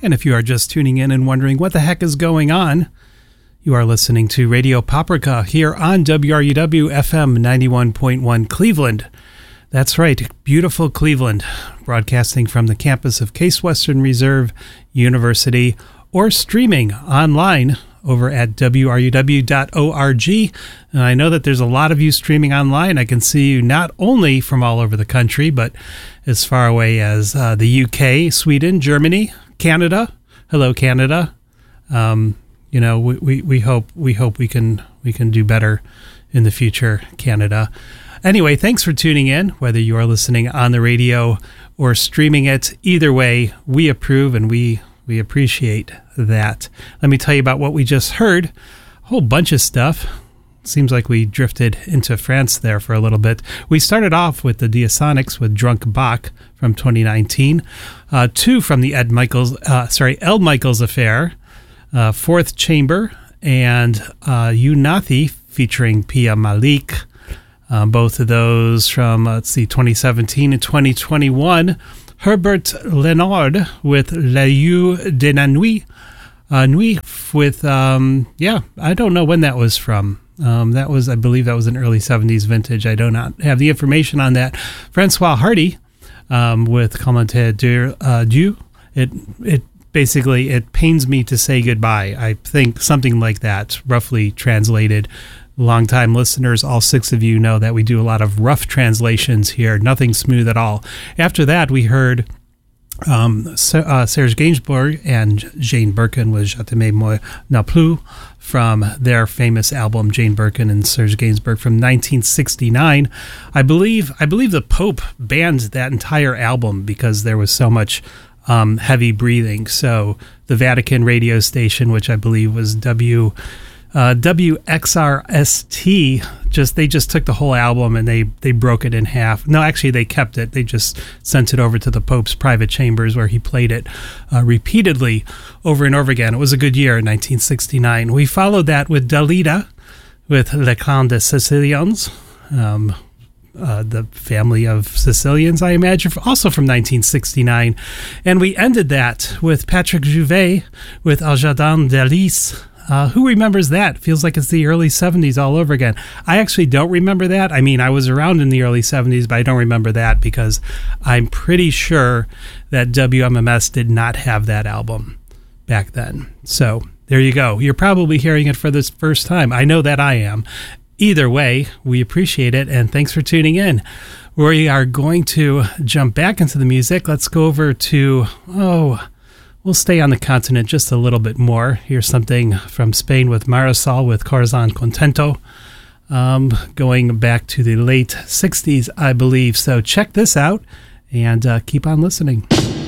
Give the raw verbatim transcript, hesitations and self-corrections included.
And if you are just tuning in and wondering what the heck is going on, you are listening to Radio Paprika here on W R U W F M ninety-one point one Cleveland. That's right, beautiful Cleveland, broadcasting from the campus of Case Western Reserve University, or streaming online over at W R U W dot org. And I know that there's a lot of you streaming online. I can see you not only from all over the country, but as far away as uh, the U K, Sweden, Germany, Canada. Hello, Canada. Um, you know, we, we, we hope we hope we can we can do better in the future, Canada. Anyway, thanks for tuning in, whether you are listening on the radio or streaming it. Either way, we approve and we we appreciate that. Let me tell you about what we just heard. A whole bunch of stuff. Seems like we drifted into France there for a little bit. We started off with the Diasonics with Drunk Bach from twenty nineteen. Uh, two from the Ed Michaels, uh, sorry, Ed Michaels Affair, uh, Fourth Chamber, and uh, Unathi featuring Pia Malik. Uh, both of those from, uh, let's see, twenty seventeen and twenty twenty-one. Herbert Leonard with La Yeux de la Nuit. Uh, Nuit with, um, yeah, I don't know when that was from. Um, that was, I believe that was an early seventies vintage. I do not have the information on that. Francois Hardy um, with Commentaire de uh, Dieu. It, it basically, it pains me to say goodbye. I think something like that, roughly translated. Longtime listeners, all six of you know that we do a lot of rough translations here, nothing smooth at all. After that, we heard um, uh, Serge Gainsbourg and Jane Birkin with Je t'aimais moi non plus from their famous album Jane Birkin and Serge Gainsbourg from nineteen sixty-nine. I believe I believe the Pope banned that entire album because there was so much um, heavy breathing. So the Vatican radio station, which I believe was W. Uh, W X R S T, just they just took the whole album and they, they broke it in half. No, actually, they kept it. They just sent it over to the Pope's private chambers where he played it uh, repeatedly over and over again. It was a good year in nineteen sixty-nine. We followed that with Dalida, with Le Clan des Siciliens, um, uh, the family of Sicilians, I imagine, also from nineteen sixty-nine. And we ended that with Patrick Juvet with Al Jardin d'Alice. Uh, who remembers that? Feels like it's the early seventies all over again. I actually don't remember that. I mean, I was around in the early seventies, but I don't remember that because I'm pretty sure that W M M S did not have that album back then. So there you go. You're probably hearing it for the first time. I know that I am. Either way, we appreciate it, and thanks for tuning in. We are going to jump back into the music. Let's go over to, oh... We'll stay on the continent just a little bit more. Here's something from Spain with Marisol with Corazon Contento, um, going back to the late sixties, I believe. So check this out and uh, keep on listening.